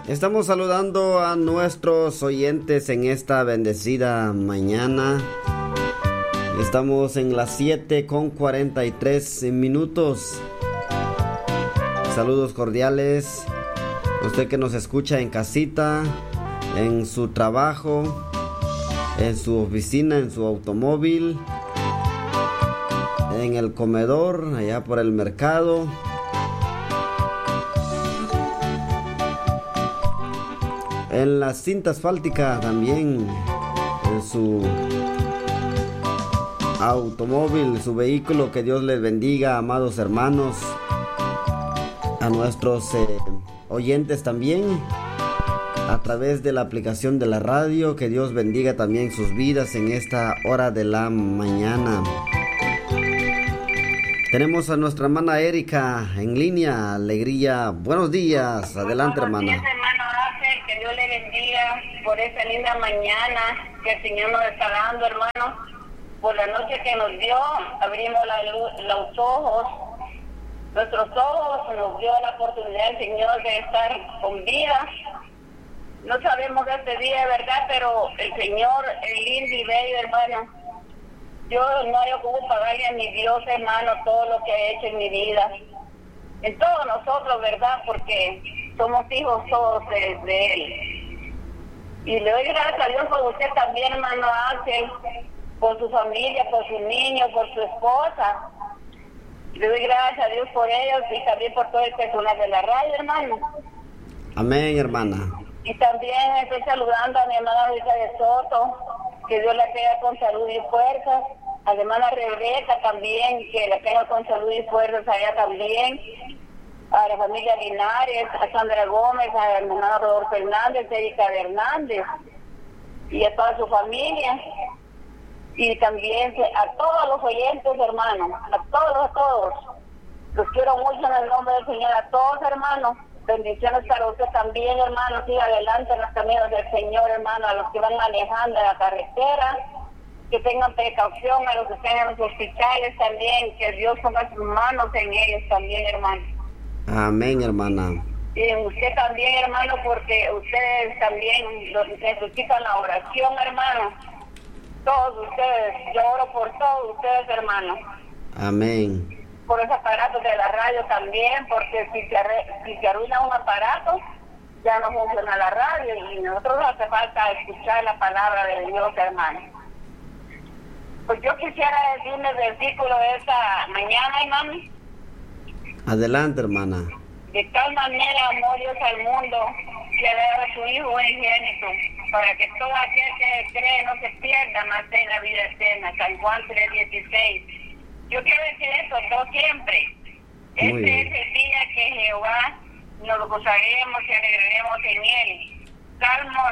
Estamos saludando a nuestros oyentes en esta bendecida mañana. Estamos en las 7:43. Saludos cordiales. Usted que nos escucha en casita, en su trabajo, en su oficina, en su automóvil, en el comedor, allá por el mercado. En la cinta asfáltica también, en su automóvil, su vehículo. Que Dios les bendiga, amados hermanos. A nuestros oyentes también, a través de la aplicación de la radio. Que Dios bendiga también sus vidas en esta hora de la mañana. Tenemos a nuestra hermana Erika en línea. Alegría, buenos días. Adelante, hermana. Buenos días, hermano Ángel. Que Dios le bendiga por esta linda mañana que el Señor nos está dando, hermano. Por la noche que nos dio, abrimos los ojos. Nuestros ojos nos dio la oportunidad el Señor de estar con vida. No sabemos este día, ¿verdad? Pero el Señor es lindo y bello, hermano. Yo no hay cómo pagarle a mi Dios, hermano, todo lo que ha hecho en mi vida. En todos nosotros, ¿verdad? Porque somos hijos todos de Él. Y le doy gracias a Dios por usted también, hermano Ángel, por su familia, por sus niños, por su esposa. Le doy gracias a Dios por ellos y también por todo el personal de la radio, hermano. Amén, hermana. Y también estoy saludando a mi hermana Rita de Soto, que Dios la tenga con salud y fuerzas. A la hermana Rebeca también, que la tenga con salud y fuerzas allá también. A la familia Linares, a Sandra Gómez, a la hermana Rodolfo Hernández, Erika Hernández, y a toda su familia. Y también a todos los oyentes, hermanos, a todos. Los quiero mucho en el nombre del Señor, a todos, hermanos. Bendiciones para usted también, hermano. Siga adelante en los caminos del Señor, hermano. A los que van manejando en la carretera, que tengan precaución. A los que estén en los hospitales también, que Dios ponga sus manos en ellos también, hermano. Amén, hermana. Y usted también, hermano, porque ustedes también necesitan la oración, hermano. Todos ustedes, yo oro por todos ustedes, hermano. Amén. Por ese aparato de la radio también, porque si se arruina un aparato, ya no funciona la radio y nosotros hace falta escuchar la palabra de Dios, hermano. Pues yo quisiera decirle el versículo de esta mañana, hermano. Adelante, hermana. De tal manera amó Dios al mundo que ha dado a su Hijo unigénito, para que todo aquel que cree no se pierda, mas tenga vida eterna. San Juan 3:16. Yo quiero decir esto, no siempre. Este es el día que Jehová nos gozaremos y alegraremos en él. Salmos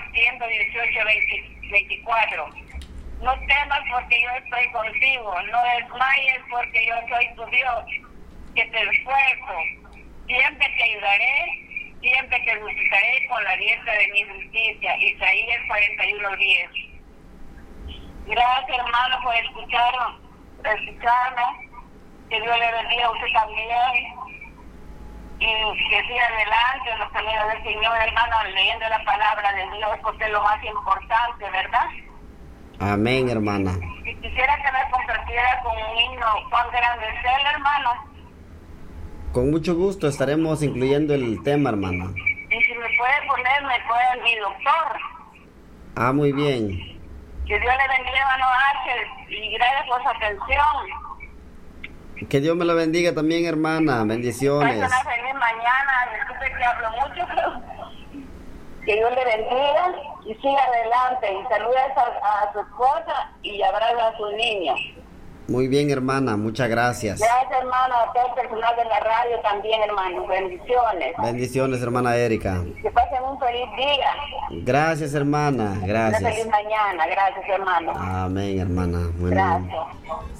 118:24. No temas porque yo estoy contigo, no desmayes porque yo soy tu Dios, que te esfuerzo. Siempre te ayudaré, siempre te justificaré con la diestra de mi justicia. Isaías 41:10. Gracias, hermano, por escucharme. Que Dios le bendiga a usted también. Y que siga adelante en los caminos del Señor, hermano, leyendo la palabra de Dios, porque es lo más importante, ¿verdad? Amén, hermana. Y quisiera que me compartiera con un himno, cuán grande es Él, hermano. Con mucho gusto estaremos incluyendo el tema, hermana. Y si me puede poner, me puede mi doctor. Ah, muy bien. Que Dios le bendiga, hermano Ángel, y gracias por su atención. Que Dios me lo bendiga también, hermana. Bendiciones. Una feliz mañana. Disculpe que hablo mucho, pero que Dios le bendiga y siga adelante. Y saluda a su esposa y abraza a sus niños. Muy bien, hermana. Muchas gracias. Gracias, hermano, a todo el personal de la radio también, hermano. Bendiciones. Bendiciones, hermana Erika. Que pasen un feliz día. Gracias, hermana. Gracias. Una feliz mañana. Gracias, hermano. Amén, hermana. Bueno. Gracias.